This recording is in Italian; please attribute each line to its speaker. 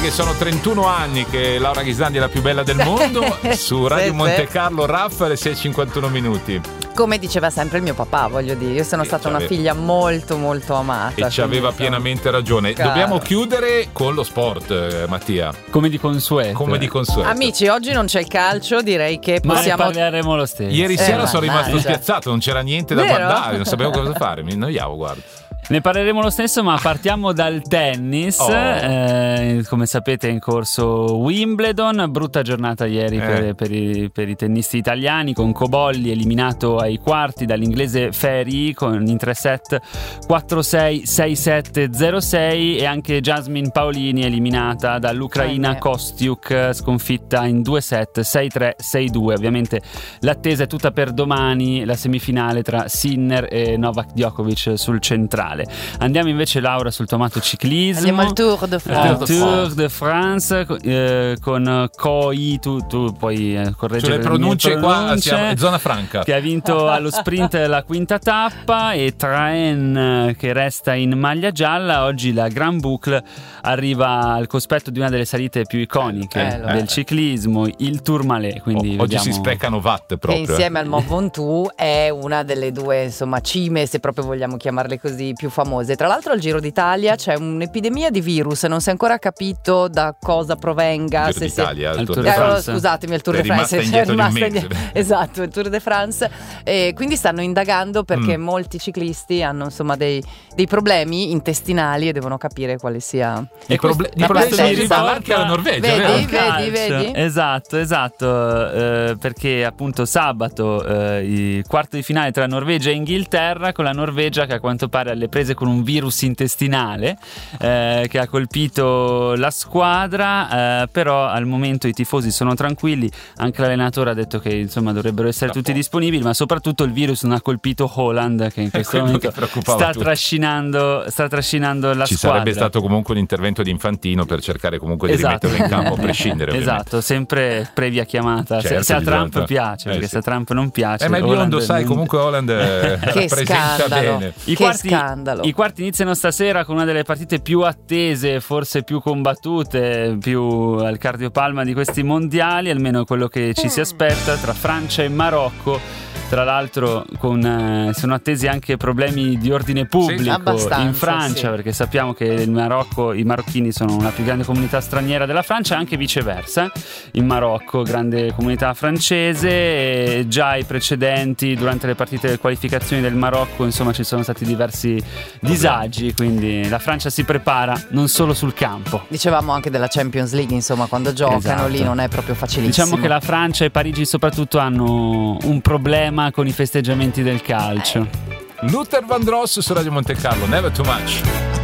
Speaker 1: che sono 31 anni che Laura Ghisandi è la più bella del mondo. Su Radio Monte Carlo, Raffa, alle 6:51 minuti.
Speaker 2: Come diceva sempre il mio papà, voglio dire, io sono stata una figlia molto molto amata.
Speaker 1: E ci aveva pienamente ragione.
Speaker 2: Caro.
Speaker 1: Dobbiamo chiudere con lo sport, Mattia.
Speaker 3: Come di consueto.
Speaker 2: Amici, oggi non c'è il calcio, direi che possiamo.
Speaker 3: Ma ne parleremo lo stesso.
Speaker 1: Ieri sera sono rimasto spiazzato, non c'era niente da guardare, non sapevo cosa fare, mi annoiavo, guarda.
Speaker 3: Ne parleremo lo stesso, ma partiamo dal tennis. Come sapete è in corso Wimbledon. Brutta giornata ieri per i tennisti italiani, con Cobolli eliminato ai quarti dall'inglese Ferry in 3 set 4-6, 6-7, 0-6, e anche Jasmine Paolini eliminata dall'ucraina Kostiuk, sconfitta in 2 set 6-3, 6-2. Ovviamente l'attesa è tutta per domani, la semifinale tra Sinner e Novak Djokovic sul centrale. Andiamo invece, Laura, sul tomato ciclismo.
Speaker 2: Andiamo al Tour de France.
Speaker 3: Tour de France con Coi, tu puoi correggere
Speaker 1: le pronunce qua, siamo zona franca,
Speaker 3: che ha vinto allo sprint la quinta tappa, e Traen che resta in maglia gialla. Oggi la Grand Boucle arriva al cospetto di una delle salite più iconiche del ciclismo, il Tourmalet. Quindi
Speaker 1: oggi si sprecano watt proprio.
Speaker 2: Che insieme al Mont Ventoux è una delle due, insomma, cime, se proprio vogliamo chiamarle così, più famose. Tra l'altro al Giro d'Italia c'è un'epidemia di virus, non si è ancora capito da cosa provenga.
Speaker 1: Giro d'Italia, il Tour de France.
Speaker 2: Scusatemi, il Tour de France è rimasta indietro. Esatto, il Tour de France. E quindi stanno indagando perché molti ciclisti hanno, insomma, dei problemi intestinali e devono capire quale sia
Speaker 1: i problemi anche alla Norvegia.
Speaker 2: Vedi?
Speaker 3: Esatto, perché appunto sabato il quarto di finale tra Norvegia e Inghilterra, con la Norvegia che a quanto pare alle prese con un virus intestinale che ha colpito la squadra, però al momento i tifosi sono tranquilli, anche l'allenatore ha detto che insomma dovrebbero essere tutti disponibili, ma soprattutto il virus non ha colpito Haaland, che in questo momento sta trascinando la
Speaker 1: Ci
Speaker 3: squadra.
Speaker 1: Sarebbe stato comunque un intervento di Infantino per cercare comunque di rimetterlo in campo a prescindere, ovviamente.
Speaker 3: Esatto, sempre previa chiamata,
Speaker 1: certo,
Speaker 3: se a Trump piace, perché se a Trump non piace,
Speaker 1: ma il biondo, sai, comunque Haaland rappresenta bene.
Speaker 3: I quarti iniziano stasera con una delle partite più attese, forse più combattute, più al cardiopalma di questi mondiali, almeno quello che ci si aspetta, tra Francia e Marocco. Tra l'altro sono attesi anche problemi di ordine pubblico in Francia, perché sappiamo che i marocchini sono la più grande comunità straniera della Francia, anche viceversa. In Marocco grande comunità francese, e già i precedenti durante le partite delle qualificazioni del Marocco, insomma, ci sono stati diversi disagi, quindi la Francia si prepara non solo sul campo.
Speaker 2: Dicevamo anche della Champions League, insomma, quando giocano lì non è proprio facilissimo.
Speaker 3: Diciamo che la Francia e Parigi soprattutto hanno un problema con i festeggiamenti del calcio.
Speaker 1: Luther Vandross su Radio Monte Carlo, Never Too Much.